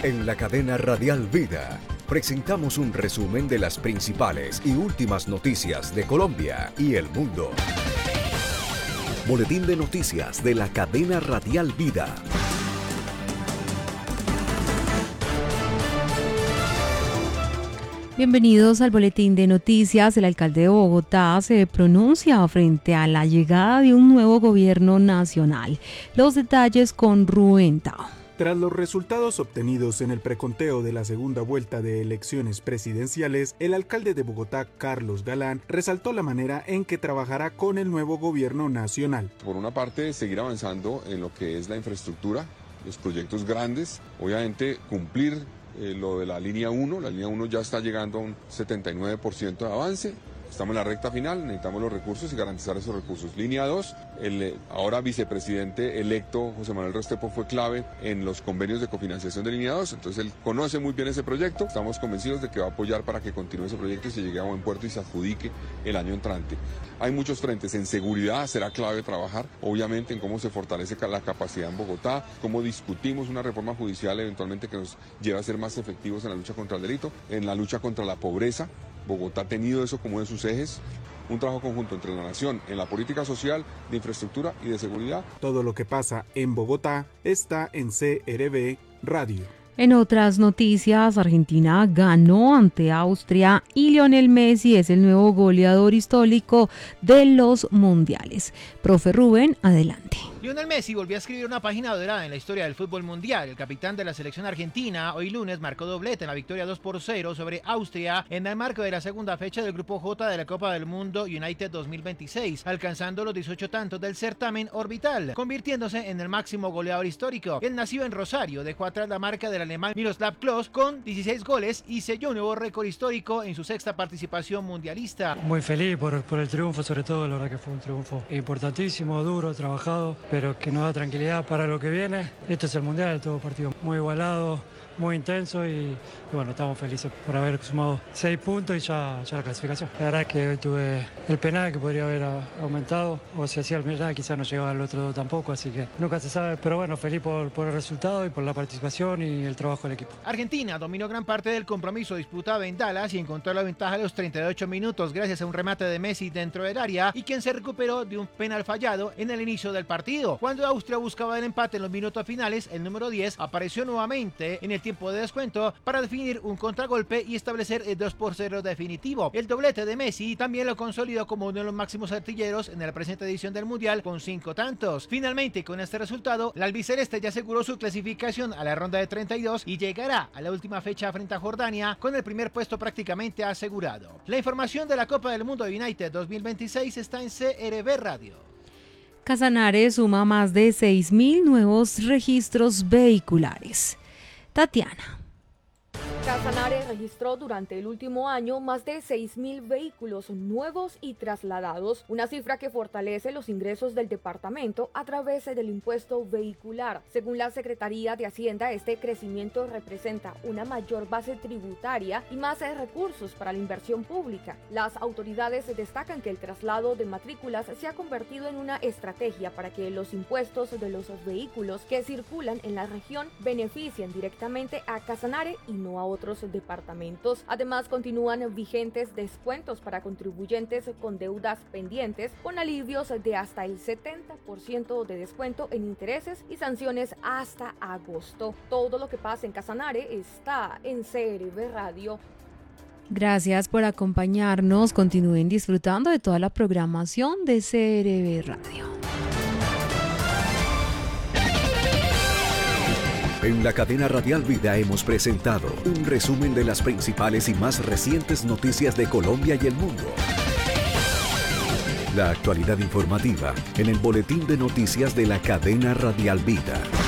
En la cadena Radial Vida presentamos un resumen de las principales y últimas noticias de Colombia y el mundo. Boletín de noticias de la cadena Radial Vida. Bienvenidos al boletín de noticias. El alcalde de Bogotá se pronuncia frente a la llegada de un nuevo gobierno nacional. Los detalles con Rubén Tao. Tras los resultados obtenidos en el preconteo de la segunda vuelta de elecciones presidenciales, el alcalde de Bogotá, Carlos Galán, resaltó la manera en que trabajará con el nuevo gobierno nacional. Por una parte, seguir avanzando en lo que es la infraestructura, los proyectos grandes, obviamente cumplir lo de la línea 1, la línea 1 ya está llegando a un 79% de avance. Estamos en la recta final, necesitamos los recursos y garantizar esos recursos. Línea 2, el ahora vicepresidente electo José Manuel Restrepo fue clave en los convenios de cofinanciación de Línea 2, entonces él conoce muy bien ese proyecto. Estamos convencidos de que va a apoyar para que continúe ese proyecto y se llegue a buen puerto y se adjudique el año entrante. Hay muchos frentes, en seguridad será clave trabajar, obviamente en cómo se fortalece la capacidad en Bogotá, cómo discutimos una reforma judicial eventualmente que nos lleve a ser más efectivos en la lucha contra el delito, en la lucha contra la pobreza. Bogotá ha tenido eso como uno de sus ejes, un trabajo conjunto entre la nación en la política social, de infraestructura y de seguridad. Todo lo que pasa en Bogotá está en CRB Radio. En otras noticias, Argentina ganó ante Austria y Lionel Messi es el nuevo goleador histórico de los mundiales. Profe Rubén, adelante. Lionel Messi volvió a escribir una página dorada en la historia del fútbol mundial. El capitán de la selección argentina hoy lunes marcó doblete en la victoria 2-0 sobre Austria en el marco de la segunda fecha del Grupo J de la Copa del Mundo United 2026, alcanzando los 18 tantos del certamen orbital, convirtiéndose en el máximo goleador histórico. El nacido en Rosario dejó atrás la marca del alemán Miroslav Klose con 16 goles y selló un nuevo récord histórico en su sexta participación mundialista. Muy feliz por el triunfo, sobre todo, la verdad que fue un triunfo importantísimo, duro, trabajado, pero que nos da tranquilidad para lo que viene. Este es el Mundial, todo partido muy igualado, muy intenso y bueno, estamos felices por haber sumado 6 puntos y ya la clasificación. La verdad es que hoy tuve el penal que podría haber aumentado, o si hacía el penal quizás no llegaba al otro 2 tampoco, así que nunca se sabe, pero bueno, feliz por el resultado y por la participación y el trabajo del equipo. Argentina dominó gran parte del compromiso disputado en Dallas y encontró la ventaja a los 38 minutos gracias a un remate de Messi dentro del área y quien se recuperó de un penal fallado en el inicio del partido. Cuando Austria buscaba el empate en los minutos finales, el número 10 apareció nuevamente en el tiempo de descuento para definir un contragolpe y establecer el 2-0 definitivo. El doblete de Messi también lo consolidó como uno de los máximos artilleros en la presente edición del Mundial con 5 tantos. Finalmente, con este resultado, la albiceleste ya aseguró su clasificación a la ronda de 32 y llegará a la última fecha frente a Jordania con el primer puesto prácticamente asegurado. La información de la Copa del Mundo United 2026 está en CRB Radio. Casanare suma más de 6.000 nuevos registros vehiculares. Tatiana. Casanare registró durante el último año más de 6.000 vehículos nuevos y trasladados, una cifra que fortalece los ingresos del departamento a través del impuesto vehicular. Según la Secretaría de Hacienda, este crecimiento representa una mayor base tributaria y más recursos para la inversión pública. Las autoridades destacan que el traslado de matrículas se ha convertido en una estrategia para que los impuestos de los vehículos que circulan en la región beneficien directamente a Casanare y no a otros departamentos. Además, continúan vigentes descuentos para contribuyentes con deudas pendientes, con alivios de hasta el 70% de descuento en intereses y sanciones hasta agosto. Todo lo que pasa en Casanare está en CRB Radio. Gracias por acompañarnos. Continúen disfrutando de toda la programación de CRB Radio. En la cadena Radial Vida hemos presentado un resumen de las principales y más recientes noticias de Colombia y el mundo. La actualidad informativa en el boletín de noticias de la cadena Radial Vida.